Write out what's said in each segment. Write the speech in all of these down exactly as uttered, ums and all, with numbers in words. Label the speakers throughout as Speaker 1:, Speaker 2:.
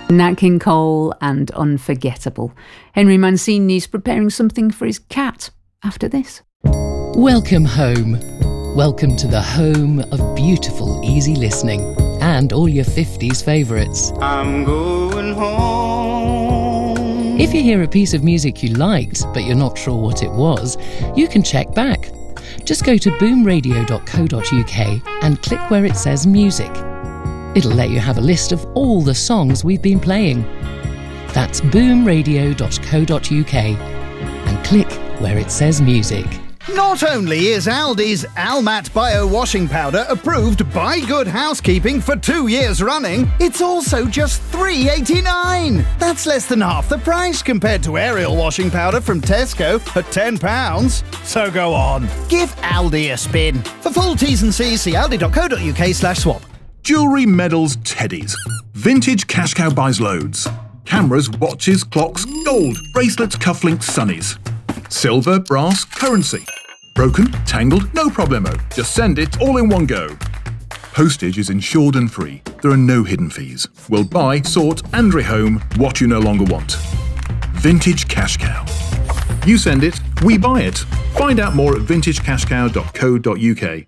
Speaker 1: Nat King Cole and Unforgettable. Henry Mancini's preparing something for his cat after this.
Speaker 2: Welcome home. Welcome to the home of beautiful, easy listening and all your fifties favourites.
Speaker 3: I'm going home.
Speaker 2: If you hear a piece of music you liked, but you're not sure what it was, you can check back. Just go to boom radio dot co dot uk and click where it says music. It'll let you have a list of all the songs we've been playing. That's boom radio dot co dot uk and click where it says music.
Speaker 4: Not only is Aldi's Almat Bio Washing Powder approved by Good Housekeeping for two years running, it's also just three eighty-nine. That's less than half the price compared to Ariel washing powder from Tesco at ten pounds. So go on, give Aldi a spin. For full T's and C's, see aldi dot co dot uk slash swap.
Speaker 5: Jewellery, medals, teddies. Vintage Cash Cow buys loads. Cameras, watches, clocks, gold, bracelets, cufflinks, sunnies. Silver, brass, currency. Broken, tangled, no problemo. Just send it all in one go. Postage is insured and free. There are no hidden fees. We'll buy, sort and rehome what you no longer want. Vintage Cash Cow. You send it, we buy it. Find out more at vintage cash cow dot co dot uk.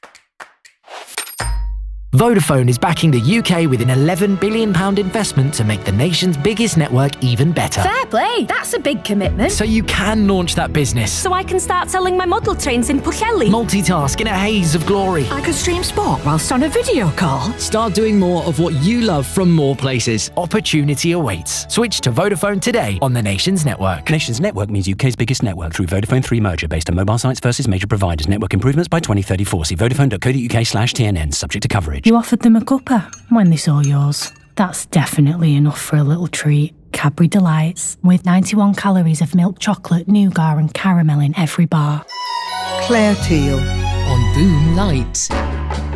Speaker 6: Vodafone is backing the U K with an eleven billion pounds investment to make the nation's biggest network even better.
Speaker 7: Fair play, that's a big commitment.
Speaker 6: So you can launch that business.
Speaker 7: So I can start selling my model trains in Pwllheli.
Speaker 6: Multitask in a haze of glory.
Speaker 8: I could stream sport whilst on a video call.
Speaker 6: Start doing more of what you love from more places. Opportunity awaits. Switch to Vodafone today on the nation's network.
Speaker 9: Nation's network means U K's biggest network through Vodafone three merger based on mobile sites versus major providers. Network improvements by twenty thirty-four. See vodafone dot co dot uk slash T N N. Subject to coverage.
Speaker 10: You offered them a cuppa when they saw yours. That's definitely enough for a little treat. Cadbury Delights, with ninety-one calories of milk chocolate, nougat and caramel in every bar.
Speaker 11: Claire Teal
Speaker 2: on Boom Light.